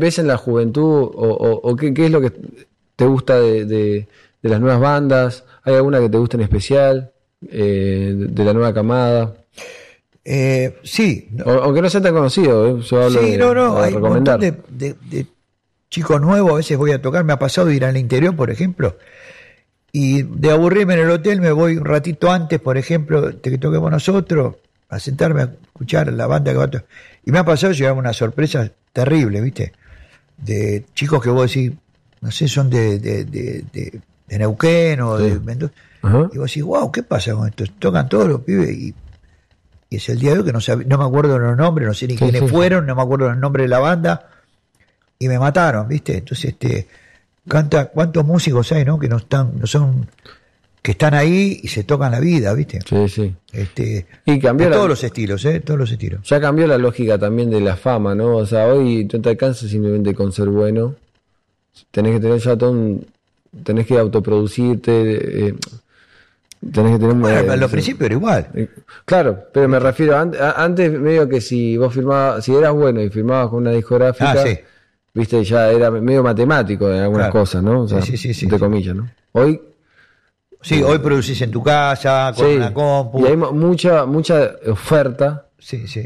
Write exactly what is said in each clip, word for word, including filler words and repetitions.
ves en la juventud o, o, o qué, qué es lo que te gusta de, de, de las nuevas bandas? ¿Hay alguna que te guste en especial? Eh, de, de la nueva camada. Eh, sí. O, aunque no sea tan conocido, ¿eh? Yo hablo sí, de, no, no. de Hay un montón de, de, de chicos nuevos. A veces voy a tocar. Me ha pasado de ir al interior, por ejemplo. Y de aburrirme en el hotel me voy un ratito antes, por ejemplo, de que toquemos nosotros, a sentarme a escuchar la banda que va a tocar. Y me ha pasado llegar una sorpresa terrible, ¿viste? De chicos que vos decís, no sé, son de, de, de, de, de Neuquén o sí. de Mendoza. Uh-huh. Y vos decís, wow, ¿qué pasa con esto? Tocan todos los pibes y, y es el día de hoy que no, sabe, no me acuerdo los nombres, no sé ni sí, quiénes sí, fueron, sí. no me acuerdo los nombres de la banda y me mataron, ¿viste? Entonces, este... Canta, ¿cuántos músicos hay, no? Que no están, no son, que están ahí y se tocan la vida, ¿viste? Sí, sí. Este, y cambió la, todos la, los estilos, ¿eh? Todos los estilos. Ya cambió la lógica también de la fama, ¿no? O sea, hoy no te alcanza simplemente con ser bueno. Tenés que tener ya todo un, tenés que autoproducirte, eh, tenés que tener... Bueno, eh, a los principios era igual. Eh, claro, pero me refiero, an, antes medio que si vos firmabas, si eras bueno y firmabas con una discográfica... Ah, sí. Viste, ya era medio matemático en algunas claro. cosas, ¿no? O sea, sí, sí, sí, entre sí. comillas, ¿no? Hoy... Sí, eh, hoy producís en tu casa, con sí, una compu. Y hay mucha mucha oferta sí, sí.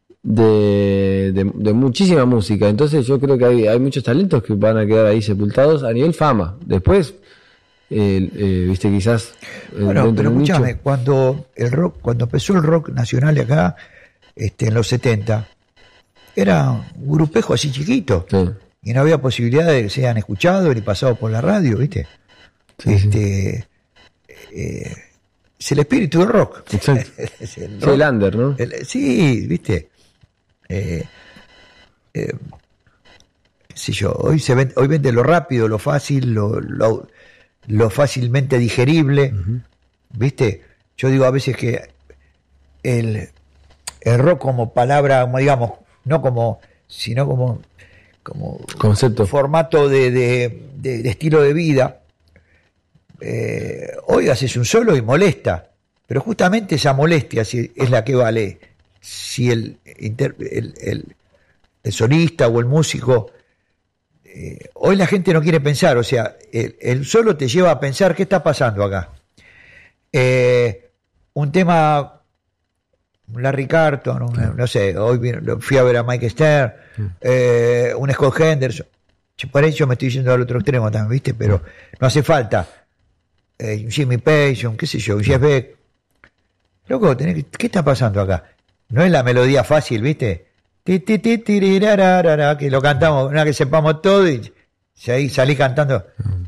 De, de, de muchísima música. Entonces yo creo que hay, hay muchos talentos que van a quedar ahí sepultados a nivel fama. Después, eh, eh, viste, quizás... Eh, bueno, pero escúchame, cuando, el rock, cuando empezó el rock nacional acá, este, en los setenta... era un grupejo así chiquito sí. y no había posibilidad de que sean escuchados ni pasados por la radio, ¿viste? Sí, este sí. Eh, es el espíritu del rock. Exacto. Es el, rock. el under, ¿no? El, sí, ¿viste? Eh, eh, qué sé yo, hoy se vende, hoy vende lo rápido, lo fácil, lo, lo, lo fácilmente digerible, uh-huh. ¿viste? Yo digo a veces que el, el rock como palabra, como digamos, no como, sino como, como concepto, formato de, de, de, de estilo de vida. Eh, hoy haces un solo y molesta, pero justamente esa molestia es la que vale. Si el, el, el, el solista o el músico, eh, hoy la gente no quiere pensar, o sea, el, el solo te lleva a pensar qué está pasando acá. Eh, un tema... Larry Carton, un, no sé, hoy vino, fui a ver a Mike Stern, sí. eh, un Scott Henderson. Por eso me estoy yendo al otro extremo también, ¿viste? Pero no hace falta. Eh, Jimmy Page, qué sé yo, Jeff Beck. Loco, tenés que, ¿qué está pasando acá? No es la melodía fácil, ¿viste? Ti, ti, ti, tirirararara, que lo cantamos, una que sepamos todo y ahí salí cantando.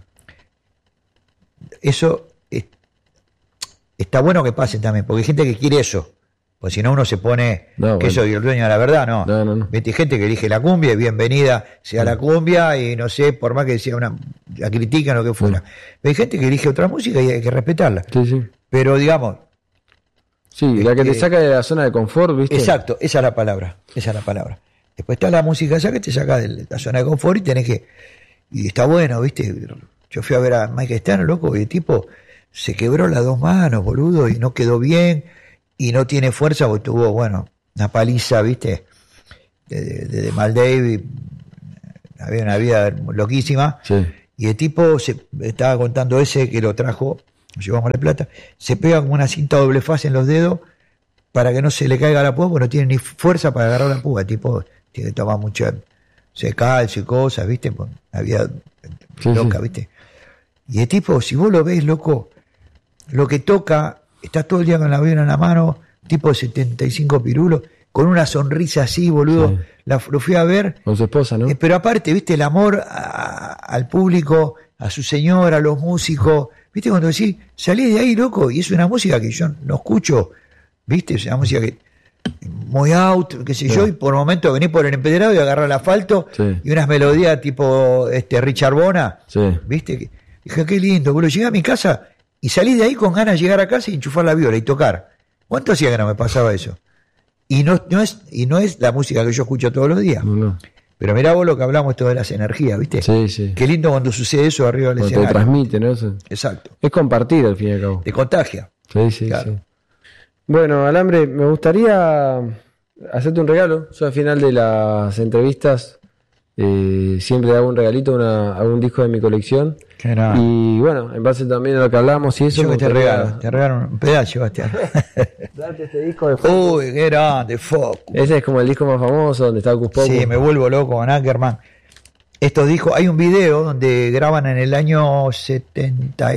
Eso es, está bueno que pase también, porque hay gente que quiere eso. Pues si no uno se pone no, que bueno. soy el dueño de la verdad, no. No, no, no. Hay gente que elige la cumbia y bienvenida sea la cumbia y no sé, por más que sea una, la critican o que fuera. Sí. Pero hay gente que elige otra música y hay que respetarla. Sí, sí. Pero digamos... Sí, este, la que te saca de la zona de confort, ¿viste? Exacto, esa es la palabra, esa es la palabra. Después está la música esa que te saca de la zona de confort y tenés que... Y está bueno, ¿viste? Yo fui a ver a Mike Stern, loco, y el tipo se quebró las dos manos, boludo, y no quedó bien... y no tiene fuerza porque tuvo, bueno, una paliza, ¿viste? De, de, de Mal David, había una vida loquísima, sí. y el tipo se estaba contando ese que lo trajo, llevamos la plata, se pega como una cinta doble faz en los dedos para que no se le caiga la púa, porque no tiene ni fuerza para agarrar la púa, el tipo tiene que tomar mucha se calcio y cosas, ¿viste? Pues, una vida sí, loca, sí. ¿viste? Y el tipo, si vos lo ves, loco, lo que toca... Está todo el día con la viola en la mano, tipo de setenta y cinco pirulos, con una sonrisa así, boludo. Sí. La, lo fui a ver. Con su esposa, ¿no? Eh, pero aparte, viste, el amor a, al público, a su señora, a los músicos. Viste, cuando decís, salí de ahí, loco, y es una música que yo no escucho, viste, es una música que muy out, qué sé sí. yo, y por momentos venís por el empedrado y agarrar el asfalto, sí. y unas melodías tipo este Richard Bona, sí. viste. Dije, qué lindo, boludo. Llegué a mi casa y salí de ahí con ganas de llegar a casa y enchufar la viola y tocar. ¿Cuánto hacía que no me pasaba eso? Y no, no es, y no es la música que yo escucho todos los días. No, no. Pero mirá vos lo que hablamos esto de las energías, ¿viste? Sí, sí. Qué lindo cuando sucede eso arriba del cuando escenario. te transmite, ¿no? Eso. Exacto. Es compartir al fin y al cabo. Te contagia. Sí, sí, claro. sí. Bueno, Alambre, me gustaría hacerte un regalo. Yo al final de las entrevistas Eh, siempre hago un regalito, una, hago un disco de mi colección. Qué nada. Y bueno, en base también a lo que hablamos y eso. Yo que te gustaría- regalo, te regalo un pedazo, Bastián. Darte este disco de Focus. Uy, qué grande, Focus. Ese es como el disco más famoso donde está Ocus Pocus. Sí, me vuelvo loco con Ackerman. Estos discos, hay un video donde graban en el año setenta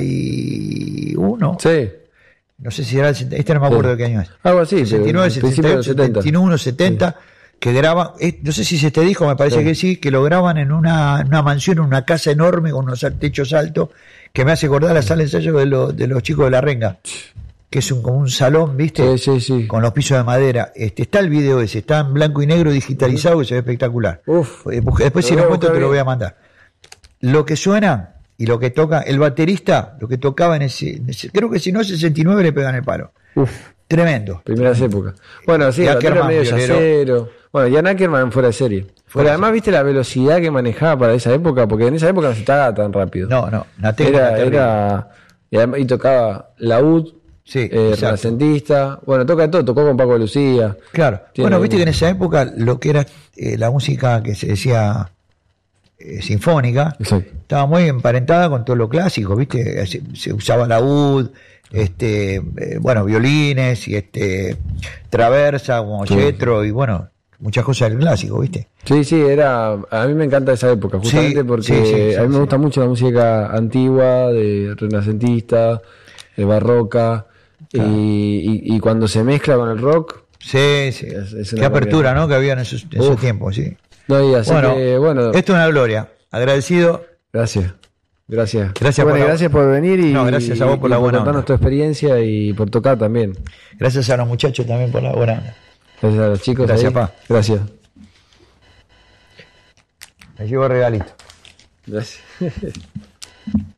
y uno. Sí, No sé si era el setenta, este no me acuerdo Sí. de qué año es. algo así. pero sesenta y nueve, en principio setenta y de ocho, los setenta. setenta y uno, setenta, que graban, eh, no sé si se te dijo, me parece Sí. que sí, que lo graban en una, en una mansión, en una casa enorme con unos techos altos, que me hace acordar la sala de ensayo de, los de los chicos de la Renga, que es un, como un salón, ¿viste? Sí, sí, sí. Con los pisos de madera. Este, está el video ese, está en blanco y negro digitalizado y se ve espectacular. Uf. Eh, busca- Después Lo si voy lo a encuentro buscar te lo bien. voy a mandar. Lo que suena y lo que toca, el baterista, lo que tocaba en ese, en ese- creo que si no es sesenta y nueve le pegan el palo. Uf, Tremendo. primeras épocas. Bueno, sí, Y el Ackerman, batero medio violero. yacero. Bueno, Jan Ackerman fuera de serie. Fuera Pero de además, viste la velocidad que manejaba para esa época, porque en esa época no se estaba tan rápido. No, no, una técnica era, terrible. era, y, además- y tocaba laúd, Sí, eh, exacto. renacentista. Bueno, toca todo, tocó con Paco Lucía. Claro. Tiene Bueno, viste un- que en esa época lo que era eh, la música que se decía eh, sinfónica Exacto. estaba muy emparentada con todo lo clásico, viste, se, se usaba laúd, este, eh, bueno, violines y este traversa como Sí. Jethro y bueno, muchas cosas del clásico, viste. Sí, sí, era. A mí me encanta esa época, justamente Sí, porque sí, sí, sí, a mí me sí. gusta mucho la música antigua, de renacentista, de barroca, Claro. y, y, y cuando se mezcla con el rock. Sí, sí. Es- es una Qué apertura, realidad. ¿no? Que había en esos, en esos Uf. tiempos, sí. No, y así Bueno, que, bueno, esto es una gloria. Agradecido. gracias. Gracias. Gracias Bueno, por la- gracias por venir y, No, gracias a vos por y la buena contarnos onda. tu experiencia y por tocar también. Gracias a los muchachos también por la buena onda. Gracias a los chicos. Gracias, ahí. pa. Gracias. Me llevo regalito. Gracias.